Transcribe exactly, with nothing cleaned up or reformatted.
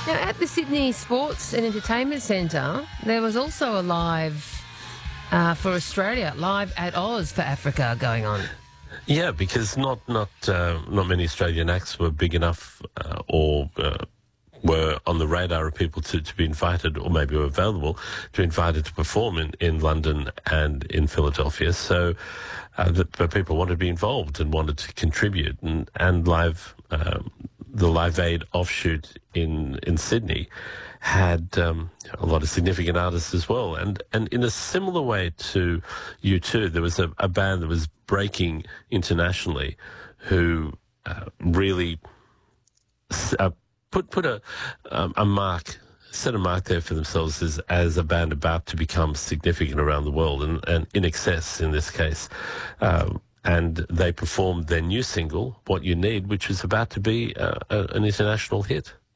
Now, at the Sydney Sports and Entertainment Centre, there was also a live uh, for Australia, live at Oz for Africa going on. Yeah, because not not uh, not many Australian acts were big enough uh, or uh, were on the radar of people to, to be invited, or maybe were available to be invited to perform in, in London and in Philadelphia. So uh, the, the people wanted to be involved and wanted to contribute, and and live um, the Live Aid offshoot in in Sydney had um, a lot of significant artists as well. And and in a similar way to U two, there was a, a band that was breaking internationally who uh, really uh, put put a um, a mark, set a mark there for themselves as, as a band about to become significant around the world, and, and in excess in this case. Um, and they performed their new single, What You Need, which is about to be uh, a, an international hit.